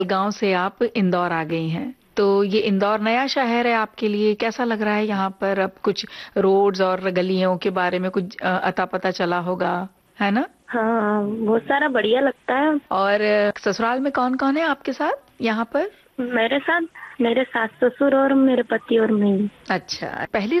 गांव से आप इंदौर आ गई हैं, तो ये इंदौर नया शहर है आपके लिए। कैसा लग रहा है यहाँ पर? अब कुछ रोड्स और गलियों के बारे में कुछ अता पता चला होगा, है ना? हाँ, बहुत सारा बढ़िया लगता है। और ससुराल में कौन कौन है आपके साथ यहाँ पर? मेरे साथ मेरे सास ससुर और मेरे पति और मैं। अच्छा, पहली